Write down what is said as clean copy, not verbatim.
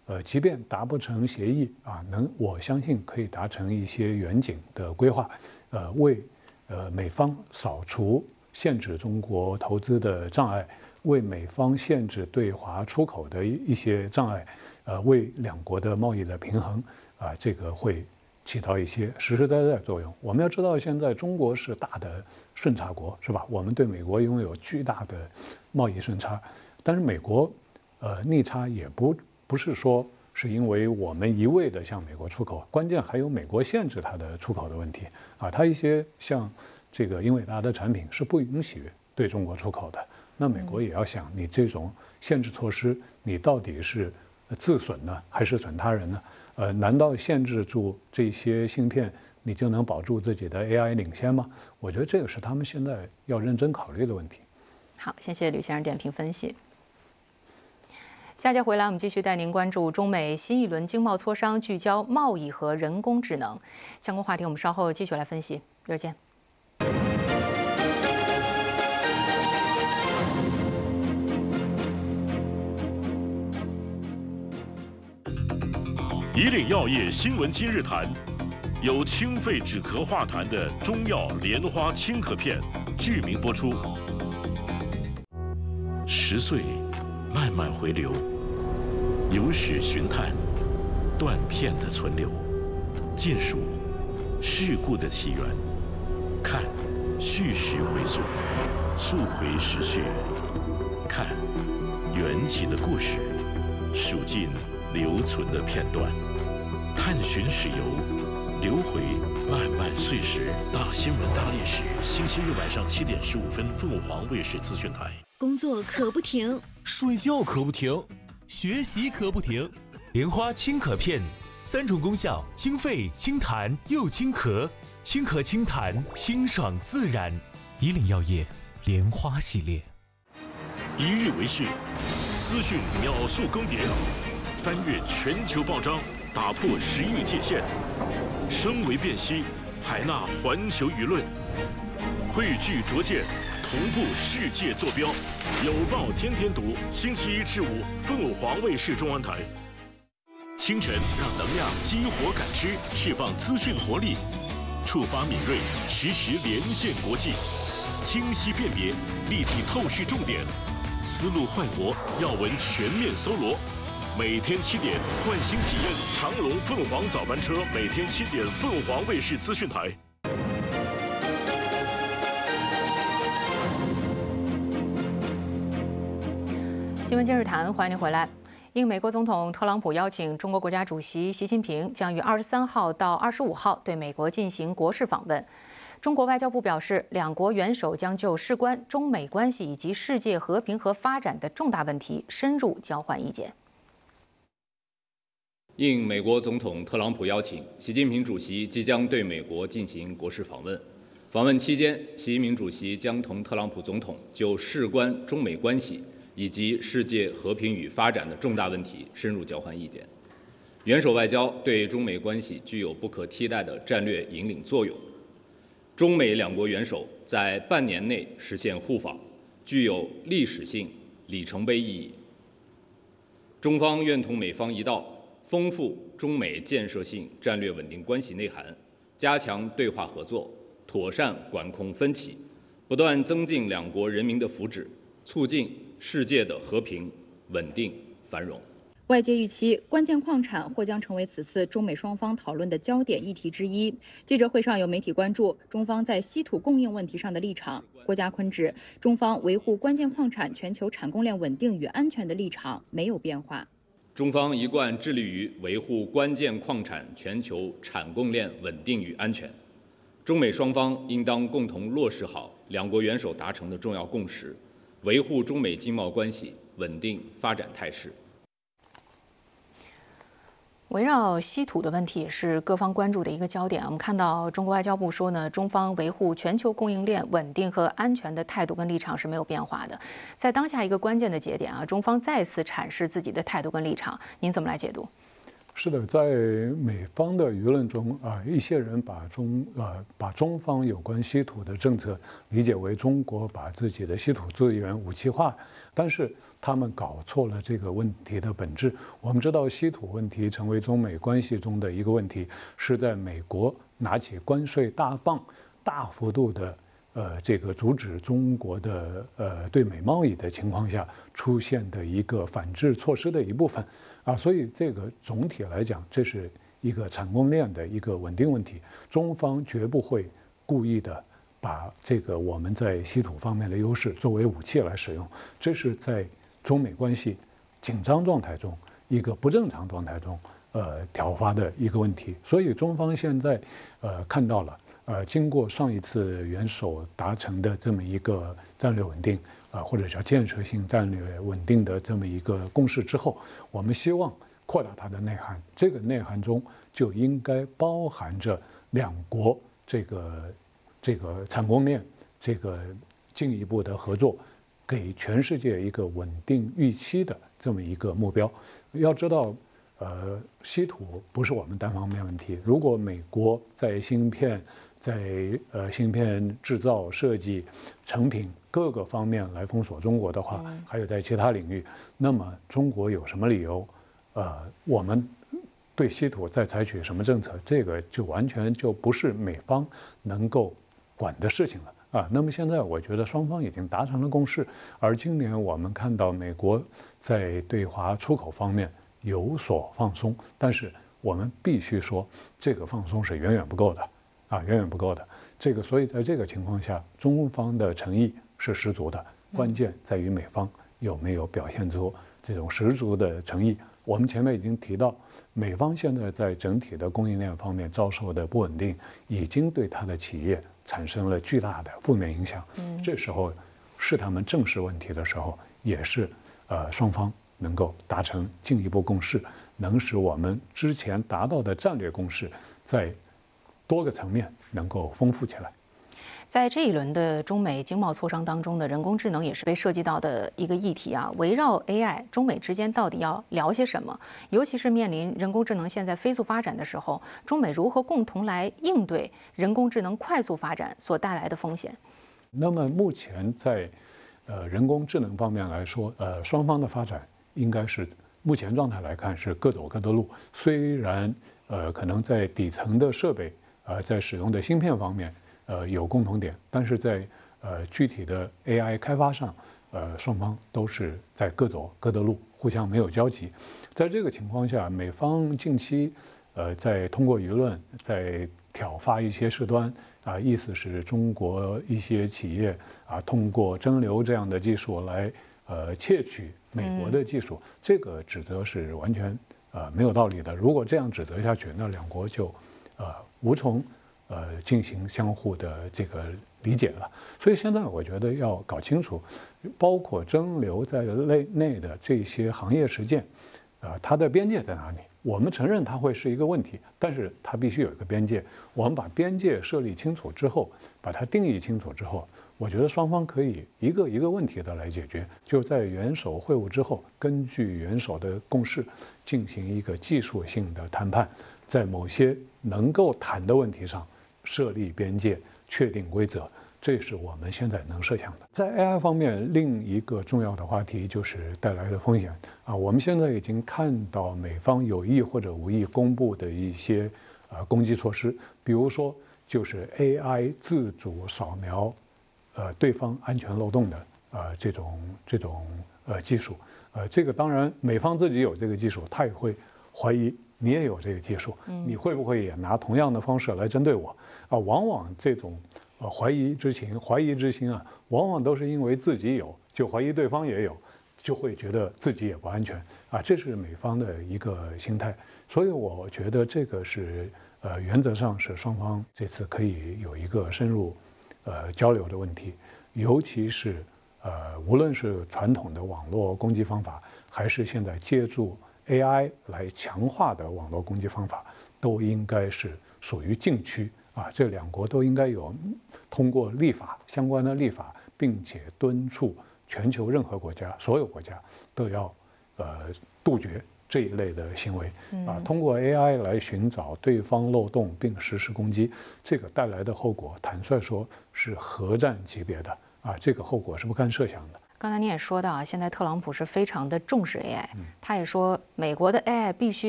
即便达不成协议啊，我相信可以达成一些远景的规划，为美方扫除限制中国投资的障碍，为美方限制对华出口的一些障碍，为两国的贸易的平衡这个会起到一些实实在在的作用。我们要知道，现在中国是大的顺差国，是吧？我们对美国拥有巨大的贸易顺差，但是美国逆差也不是说是因为我们一味的向美国出口，关键还有美国限制它的出口的问题啊。它一些像这个英伟达的产品是不允许对中国出口的，那美国也要想，你这种限制措施，你到底是自损呢，还是损他人呢？难道限制住这些芯片，你就能保住自己的 AI 领先吗？我觉得这个是他们现在要认真考虑的问题。 好，谢谢吕先生点评分析。下节回来，我们继续带您关注中美新一轮经贸磋商，聚焦贸易和人工智能相关话题。我们稍后继续来分析。一会儿见。 以岭药业新闻今日谈，由清肺止咳化痰的中药莲花清咳片剧名播出。10岁慢慢回流，有史寻探断片的存留，见数事故的起源，看叙事回溯，溯回时序，看缘起的故事，数尽留存的片段，探寻史游，流回漫漫岁时。大新闻大历史，星期日晚上7点15分，凤凰卫视资讯台。 工作可不停， 睡觉可不停，学习可不停。莲花清咳片，3种功效：清肺、清痰又清咳，清咳清痰，清爽自然。以岭药业莲花系列。 一日为市，资讯秒速更迭，翻越全球报章，打破时域界限，声为辨析，海纳环球舆论，汇聚拙见，同步世界坐标。有报天天读，星期1至5，凤凰卫视中文台。清晨让能量激活感知，释放资讯活力，触发敏锐，实时连线国际，清晰辨别，立体透视重点，思路焕活，要闻全面搜罗。每天7点，换新体验长龙凤凰早班车，每天7点，凤凰卫视资讯台。 新闻今日谈，欢迎您回来。应美国总统特朗普邀请，中国国家主席习近平将于23号到25号对美国进行国事访问。中国外交部表示，两国元首将就事关中美关系以及世界和平和发展的重大问题深入交换意见。 应美国总统特朗普邀请，习近平主席即将对美国进行国事访问。访问期间，习近平主席将同特朗普总统就事关中美关系以及世界和平与发展的重大问题深入交换意见。元首外交对中美关系具有不可替代的战略引领作用。中美两国元首在半年内实现互访，具有历史性里程碑意义。中方愿同美方一道，丰富中美建设性战略稳定关系内涵，加强对话合作，妥善管控分歧，不断增进两国人民的福祉，促进世界的和平、稳定、繁荣。 外界预期，关键矿产或将成为此次中美双方讨论的焦点议题之一。记者会上有媒体关注中方在稀土供应问题上的立场。郭家坤指，中方维护关键矿产全球产供链稳定与安全的立场没有变化。 中方一贯致力于维护关键矿产全球产供链稳定与安全。中美双方应当共同落实好两国元首达成的重要共识，维护中美经贸关系稳定发展态势。 围绕稀土的问题也是各方关注的一个焦点。我们看到中国外交部说呢，中方维护全球供应链稳定和安全的态度跟立场是没有变化的。在当下一个关键的节点啊，中方再次阐释自己的态度跟立场，您怎么来解读？ 是的，在美方的舆论中一些人把中方有关稀土的政策理解为中国把自己的稀土资源武器化，但是他们搞错了这个问题的本质。我们知道，稀土问题成为中美关系中的一个问题，是在美国拿起关税大棒，大幅度的这个阻止中国的对美贸易的情况下出现的一个反制措施的一部分。所以这个总体来讲，这是一个产供链的一个稳定问题。中方绝不会故意的把这个我们在稀土方面的优势作为武器来使用，这是在中美关系紧张状态中一个不正常状态中挑发的一个问题。所以中方现在看到了经过上一次元首达成的这么一个战略稳定或者叫建设性战略稳定的这么一个共识之后，我们希望扩大它的内涵。这个内涵中就应该包含着两国这个产供链这个进一步的合作，给全世界一个稳定预期的这么一个目标。要知道，稀土不是我们单方面问题。如果美国在芯片制造、设计、成品各个方面来封锁中国的话，还有在其他领域，那么中国有什么理由？我们对稀土再采取什么政策？这个就完全就不是美方能够管的事情了。那么现在我觉得双方已经达成了共识，而今年我们看到美国在对华出口方面有所放松，但是我们必须说，这个放松是远远不够的，远远不够的。所以在这个情况下，中方的诚意是十足的，关键在于美方有没有表现出这种十足的诚意。我们前面已经提到，美方现在在整体的供应链方面遭受的不稳定，已经对它的企业产生了巨大的负面影响。这时候是他们正视问题的时候，也是双方能够达成进一步共识，能使我们之前达到的战略共识在多个层面能够丰富起来。 在这一轮的中美经贸磋商当中的人工智能也是被涉及到的一个议题啊。围绕 AI， 中美之间到底要聊些什么？尤其是面临人工智能现在飞速发展的时候，中美如何共同来应对人工智能快速发展所带来的风险？ 那么目前在人工智能方面来说，双方的发展应该是目前状态来看是各走各的路。虽然可能在底层的设备在使用的芯片方面有共同点，但是在具体的 AI 开发上，双方都是在各走各的路，互相没有交集。在这个情况下，美方近期在通过舆论在挑发一些事端意思是中国一些企业通过蒸馏这样的技术来窃取美国的技术，这个指责是完全没有道理的。如果这样指责下去，那两国就无从进行相互的这个理解了。所以现在我觉得要搞清楚，包括蒸馏在内的这些行业实践，它的边界在哪里？我们承认它会是一个问题，但是它必须有一个边界。我们把边界设立清楚之后，把它定义清楚之后，我觉得双方可以一个一个问题的来解决。就在元首会晤之后，根据元首的共识进行一个技术性的谈判，在某些能够谈的问题上设立边界，确定规则。这是我们现在能设想的。在 AI 方面，另一个重要的话题就是带来的风险我们现在已经看到美方有意或者无意公布的一些攻击措施，比如说就是 AI 自主扫描对方安全漏洞的这种技术。这个当然美方自己有这个技术，他也会怀疑你也有这个技术，你会不会也拿同样的方式来针对我往往这种怀疑之心往往都是因为自己有，就怀疑对方也有，就会觉得自己也不安全这是美方的一个心态。所以我觉得这个是原则上是双方这次可以有一个深入交流的问题，尤其是无论是传统的网络攻击方法，还是现在借助 AI 来强化的网络攻击方法，都应该是属于禁区这两国都应该有通过立法相关的立法，并且敦促全球任何国家，所有国家都要杜绝这一类的行为啊，通过 AI 来寻找对方漏洞并实施攻击，这个带来的后果，坦率说是核战级别的啊，这个后果是不堪设想的。 刚才你也说到啊，现在特朗普是非常的重视 AI，他也说美国的 AI 必须